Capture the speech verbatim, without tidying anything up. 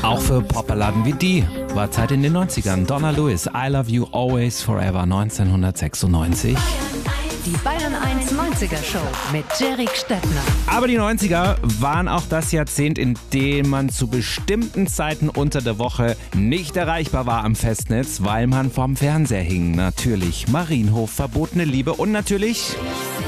Auch für Popballaden wie die war Zeit in den neunzigern. Donna Lewis, I Love You Always Forever neunzehnhundertsechsundneunzig. Die Bayern eins neunziger Show mit Jerry Stettner. Aber die neunziger waren auch das Jahrzehnt, in dem man zu bestimmten Zeiten unter der Woche nicht erreichbar war am Festnetz, weil man vorm Fernseher hing. Natürlich Marienhof, verbotene Liebe und natürlich